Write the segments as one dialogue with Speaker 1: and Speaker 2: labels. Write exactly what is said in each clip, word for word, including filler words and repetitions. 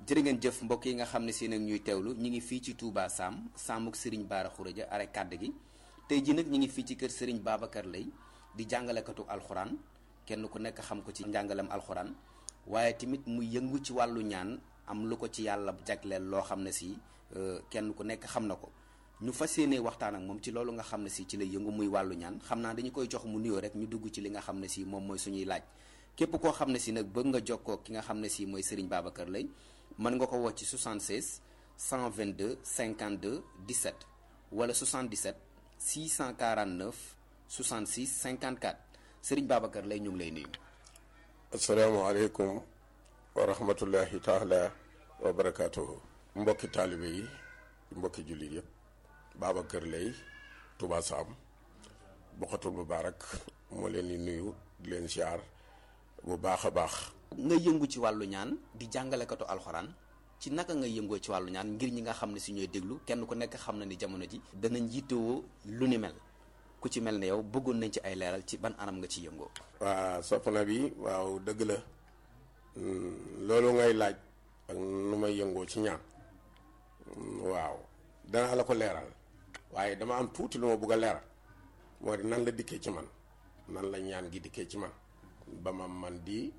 Speaker 1: jërë ngeen jëf mbokk yi nga xam ne si nag ñuy teewlu ñi ngi fii ci Touba Sam Samuk Serigne Bara Khourédia are kàdd gi tey ji nag ñi ngi fii ci kër Serigne Babacar Lay di jàngalekatu alxuraan kenn ku nekk xam ko ci njàngalem alxuraan waaye tamit mu yëngu ci wàllu ñaan am lu ko ci yàlla jagleel loo xam ne si kenn ku nekk xam na ko ñu fas yéene waxtaan ak moom ci loolu nga xam ne si ci lay yëngu muy wàllu ñaan xam naa dañu koy jox mu nuyoo rek ñu dugg ci li nga xam ne si moom mooy suñuy laaj képp koo xam ne si nag bëgg nga jokkoo ki nga xam ne si mooy Serigne Babacar Lay mën nga ko woo ci soixante-seize cent vingt-deux cinquante-deux dix-sept wala soixante-dix-sept six cent quarante-neuf soixante-six cinquante-quatre Serigne Babacar Lay ñu ngi lay nuyu.
Speaker 2: asalaamaaleykum wa rahmatullahi taala wa barakaatuhu. mbokki taalibe yi mbokki jullit yëpp Babacar Lay Touba Sam Bokhatul Moubarak moo leen di nuyu di leen siyaar bu baax a baax.
Speaker 1: nga yëngu ci wàllu ñaan di jàngalekatu alxuraan ci naka nga yëngoo ci wàllu ñaan ngir ñi nga xam ne si ñooy déglu kenn ku nekk xam na ni jamono ji danañ yittewoo lu ni mel ku ci mel ne yow bëggoon nañ ci ay leeral ci ban anam nga ci yëngoo.
Speaker 2: waa soppana bi waaw dëgg la loolu ngay laaj ak nu may yëngoo ci ñaan waaw danaa la ko leeral waaye dama am tuuti lu ma bëgg a leeral moo di nan la dikkee ci man nan la ñaan gi dikkee ci man ba ma man di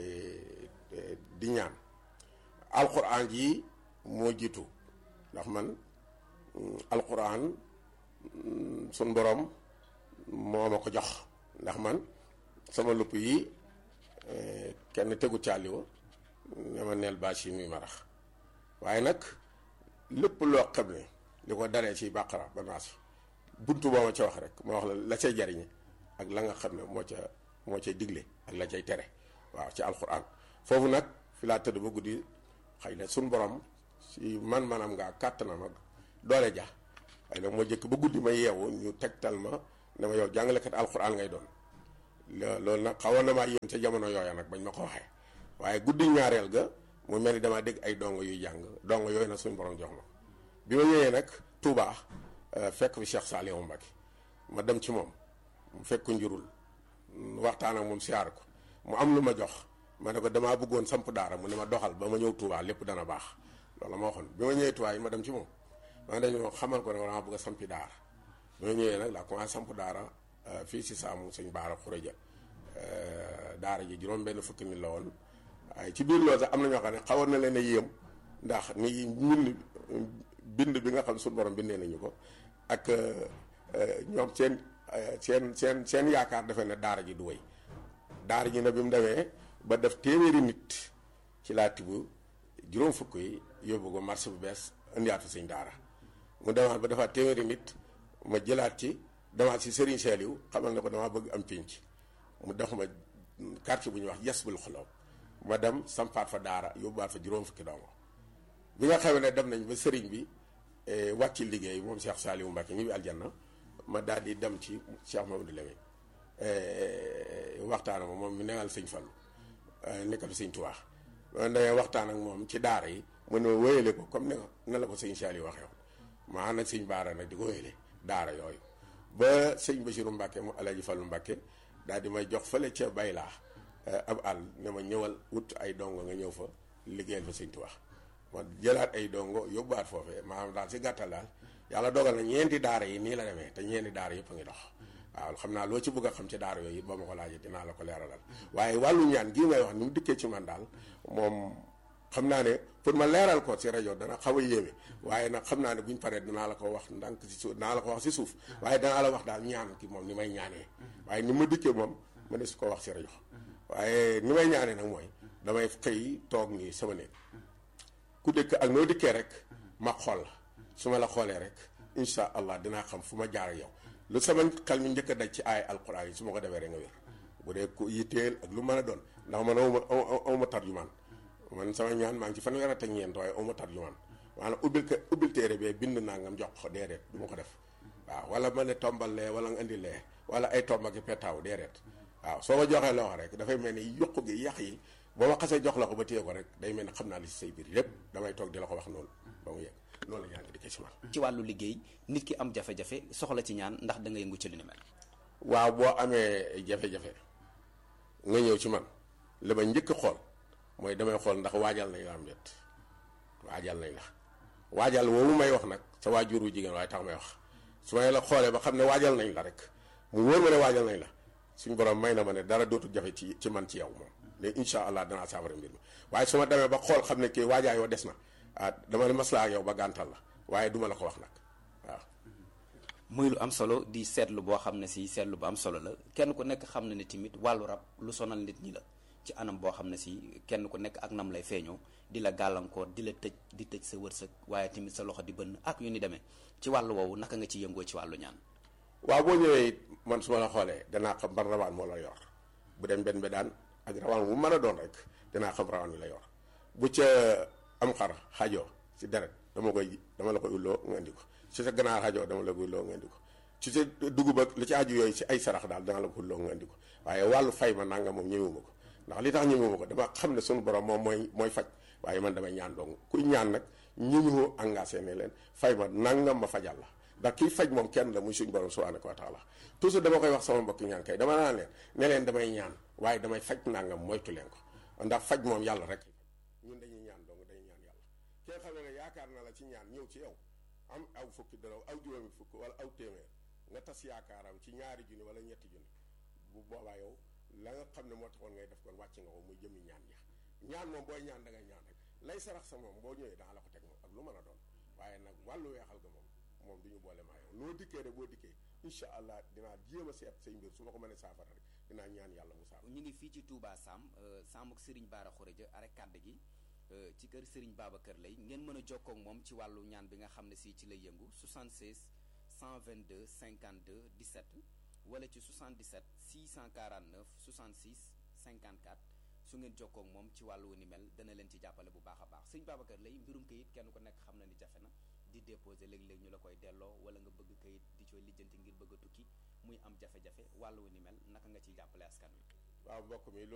Speaker 2: di ñaan alquran ji moo jiitu ndax man alquran sun borom moo ma ko jox ndax man sama lupp yi kenn tegu caaliwa ne ma neel bâche yi muy marax waaye nag lépp loo xam ne li ko daree ci bàqara ba naasi buntu boo ma ca wax rek ma wax la la cay jariñe ak la nga xam ne moo ca moo cay digle ak la cay tere waaw ci alxuraan foofu nag fi laa tëdd ba guddi xëy na suñ borom si man manam ngaa kàttanam ak doole ja xëy na moo jëkk ba guddi ma yeewu ñu tegtal ma ne ma yow jàngalekat alxuraan ngay doon loolu nag xawoon na maa yéem ca jamono yooya nag bañ ma ko waxee waaye guddi ñaareel ga mu mel ni damaa dégg ay dongo yuy jàng dongo yooyu nag suñ borom jox ma bi ma ñëwee nag Touba fekk fi Cheikh Saliou Mbacké ma dem ci moom mu fekk njurul waxtaan ak moom siyaar ko mu am lu ma jox ma ne ko damaa bëggoon samp daara mu ne ma doxal ba ma ñëw Touba lépp dana baax loolu ma waxoon bi ma ñëwee Touba yi ma dem ci moom ma dañu ma xamal ko ne dama bëgg a sampi daara bi ma ñëwee nag laa commencé samp daara fii si Saamu Sëñ Bara Khourédia daara ji juróom benn fukki nit la woon waaye ci biir loolu sax am na ñoo xam ne xawoon na leen a yéem ndax ni ñun bind bi nga xam suñu borom bindee nañu ko ak ñoom seen seen seen seen yaakaar defe ne daara ji du wéy daara ji na bi mu demee ba def téeméeri nit ci laa tibb juróom fukk yi yóbbu ko marché bu bees indiwaat fi sëñ daara mu demaat ba defaat téeméeri nit ma jëlaat ci demaat si Serigne Saliou xamal ne ko damaa bëgg am pénc mu def ma quartier bu ñuy wax Yasbul Xuloob ma dem sampaat fa daara yóbbuwaat fa juróom fukki dongo bi nga xamee ne dem nañ ba sëriñ bi wàcc liggéey moom Cheikh Saliou Mbacké ñi bi aljanna ma daal di dem ci Cheikh Mamadou Lamine waxtaan ak moom mi newal sëñ Fallu nekkal sëñ Tuubaa ma dangay waxtaan ak moom ci daara yi mu ne wéyale ko comme ne na la ko sëñ Saliou waxee woon ma ànd ak sëñ Baara nag di ko wéyale daara yooyu ba sëñ Bassirou Mbacké mu Alaaji Fallu Mbacké daal di may jox fële ca Baylaa ab àll ne ma ñëwal wut ay dongo nga ñëw fa liggéeyal fa sëñ Tuubaa ma jëlaat ay dongo yóbbuwaat foofee maanaam daal si gàttal daal yàlla dogal na ñeenti daara yi nii la demee te ñeenti daara yëpp a ngi dox waaw xam naa loo ci bëgg a xam ci daara yooyu it ba ma ko laajee dinaa la ko leeralal waaye wàllu ñaan gii ngay wax ni mu dikkee ci man daal moom xam naa ne pour ma leeral ko si rajo dana xaw a yéeme waaye nag xam naa ne buñ paree danaa la ko wax ndànk si suuf danaa la ko wax si suuf waaye danaa la wax daal ñaan ki moom ni may ñaanee waaye ni ma dikkee moom ma ne su ko wax si rajo waaye ni may ñaanee nag mooy damay xëy toog nii sama néeg ku dëkk ak noo dikkee rek ma xool su ma la xoolee rek insha allah dinaa xam fu ma jaar ak yow lu sama xel mi njëkk a daj ci ay alquran yi su ma ko defee rek nga wér bu dee ku yitteel ak lu mën a doon ndax man awma awma tarjumaan man sama ñaan maa ngi ci fanweer ak ñeent waaye awma tarjumaan maanaam ubbil ko ubbil téere bee bind naa ngam jox ko déedéet du ma ko def waaw wala ma ne tombal lee wala nga indi lee wala ay tomb ak petaaw déedéet waaw soo ma joxee loo rek dafay mel ni yokku gi yàq yi boo ma xasee jox la ko ba téye ko rek day mel ni xam naa li si say biir lépp damay toog di la ko wax noonu ba mu yegg noonu la ñaan di dikkee ci man.
Speaker 1: ci wàllu liggéey nit ki am jafe-jafe soxla ci ñaan ndax da nga yëngu ci li ni mel.
Speaker 2: waaw boo amee jafe-jafe nga ñëw ci man li ma njëkk xool mooy damay xool ndax waajal nañ la am déet waajal nañ la waajal woowu may wax nag sa waajur wu jigéen waaye tax may wax su may la xoolee ba xam ne waajal nañ la rek mu wóor ma ne waajal nañ la suñ borom may na ma ne dara dootul jafe ci ci man ci yow moom léegi incha allah danaa saafara mbir mi waaye su ma demee ba xool xam ne kii waajaayoo des na ah dama ne maslaa ak yow ba gàntal la waaye duma la ko wax nag waaw.
Speaker 1: muy lu am solo di seetlu boo xam ne si seetlu bu am solo la kenn ku nekk xam na ne tamit wàllu rab lu sonal nit ñi la ci anam boo xam ne si kenn ku nekk ak nam lay feeñoo di la gàllankoor di la tëj di tëj sa wërsëg waaye tamit sa loxo di bënn ak yu ni demee ci wàllu woowu naka nga ci yëngoo ci wàllu ñaan.
Speaker 2: waaw boo ñëwee it man su ma la xoolee danaa xam ban rawaan moo la yor bu dem benn bi daan ak rawaan bu mën a doon rek danaa xam rawaan bi la yor bu ca am xar xajoo ci deret dama koy dama la koy ulloo nga indi ko ci sa ganaar xajoo dama la koy ulloo nga indi ko ci sa dugub ak li ci aju yooyu ci ay sarax daal dana la ko ulloo nga indi ko waaye wàllu fay ma nanga moom ñëwuma ko ndax li tax ñëwuma ko dama xam ne sunu borom moom mooy mooy faj waaye man damay ñaan dong kuy ñaan nag ñi ñu engagé ne leen fay ma nangam ma fajal la ndax kii faj moom kenn la muy suñu borom subhanahu wa taala toujours dama koy wax sama mbokki ñaan kay dama naan leen ne leen damay ñaan waaye damay faj nangam moytu leen ko ndax faj moom yàlla rek ñun dañuy ñaan dong dañuy ñaan yàlla kee xam ne yaakaar na la ci ñaan ñëw ci yow am aw fukki daraw aw juróomi fukk wala aw téeméer nga tas yaakaaram ci ñaari junni wala ñetti junni bu boobaa yow la nga xam ne moo taxoon ngay def kon wàcc nga ko muy jëmi ñaan ña ñaan moom booy ñaan da ngay ñaan rek lay sarax sa moom boo ñëwee daa la ko teg moom ak lu mën a doon waaye nag wàllu weexal ga moom moom du ñu boole maa yow noo dikkee rek boo dikkee incha allah dinaa jéem a seet say mbir su ma ko mënee saafara rek dinaa ñaan yàlla mu saafara.
Speaker 1: ñu ngi fii ci Touba Sam Sam ak Serigne Bara Khourédia arrêt kàdd gi ci kër Serigne Babacar Lay ngeen mën a jokkoo ak moom ci wàllu ñaan bi nga xam ne si ci lay yëngu soixante-seize cent vingt-deux cinquante-deux dix-sept wala ci soixante-dix-sept six cent quarante-neuf soixante-six cinquante-quatre su ngeen jokkoo ak moom ci wàllu ni mel dana leen ci jàppale bu baax a baax Serigne Babacar Lay mbirum kayit kenn ku nekk xam na ni jafe na di déposé léeg-léeg ñu la koy delloo wala nga bëgg kayit di cooy lijjanti ngir bëgg a tukki muy am jafe-jafe wàllu ni mel naka nga ciy jàppale askan wi.
Speaker 2: waaw mbokk mi